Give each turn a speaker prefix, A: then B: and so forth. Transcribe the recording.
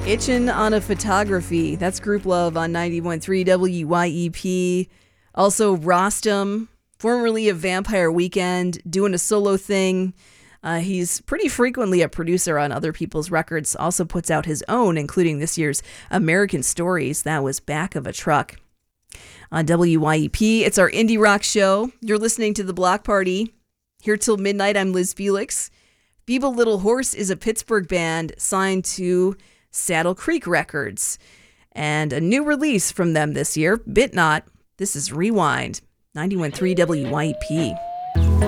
A: Itchin' on a Photography. That's Group Love on 91.3 WYEP. Also, Rostam, formerly of Vampire Weekend, doing a solo thing. He's pretty frequently a producer on other people's records. Also puts out his own, including this year's American Stories. That was Back of a Truck. On WYEP, it's our indie rock show. You're listening to The Block Party. Here till midnight, I'm Liz Felix. Feeble Little Horse is a Pittsburgh band signed to Saddle Creek Records. And a new release from them this year, Bit Not. This is Rewind, 91.3 WYEP.